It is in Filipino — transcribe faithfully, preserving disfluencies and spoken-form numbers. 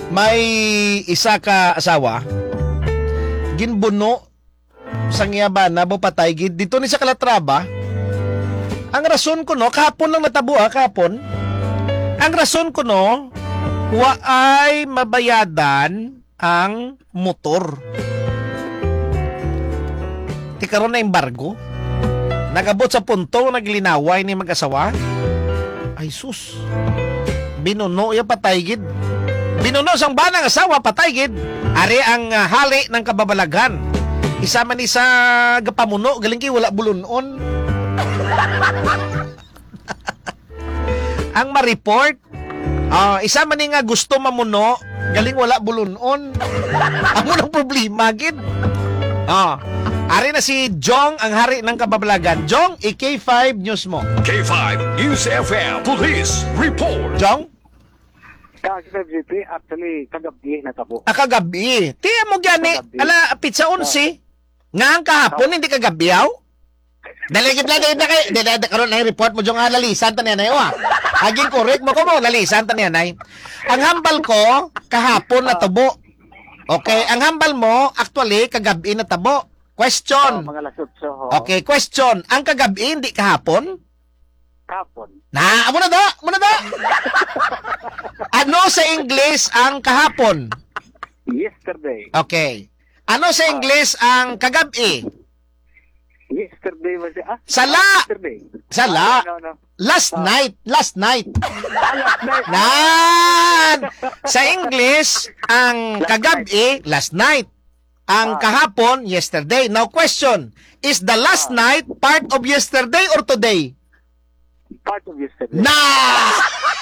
may isa ka asawa, ginbuno sang iyaba na bo patay gid dito ni sa Calatrava. Ang rason ko no, kahapon lang natabo ha, kahapon. Ang rason ko no, wa ay mabayadan ang motor. Ti karon na embargo. Nagabot sa punto naglinaway ni mag-asawa. Ay sus. Binuno ya patay gid. Binuno sang banang asawa patay gid. Ari ang uh, hali ng kababalaghan. Isa man ni sa gapamuno galing kay wala bulunon. Ang ma-report, uh, isa man ni nga gusto mamuno galing wala bulunon. Amo nang problema gid. Ah, ari na si Jong ang hari ng kababalaghan. Jong, i-K five News mo. K five News F M Police Report. Jong? K-F-G-P, actually, kagabi na tabo. Ah, kagabi. Tiya mo gani, Kagabi. ala, pizza onsi. Nga ang kahapon, hindi kagabi yaw? Daligid lang, daligid na kayo. Daligid karon na report mo, Jong, ah, lalisan ta niya na yun, ah. Aging correct mo ko mo, lalisan ta niya na. Ang hambal ko, kahapon na tabo. Okay, ang hambal mo, actually, kagabi na tabo. Oh, Question. mga lasutso, ho. Okay, question. Ang kagabi, hindi kahapon? Kapon. Na, amo na do, amo na do. Ano sa English ang kahapon? Yesterday. Okay. Ano sa English ang kagabi? Yesterday was it? Ah, Sala. yesterday. Sala. Ah, no, no. Last night. Last night. Ah, last night. Nan! Sa English, ang kagabi, last night. Ang kahapon, yesterday. Now question, is the last night part of yesterday or today? Part of yesterday. Na!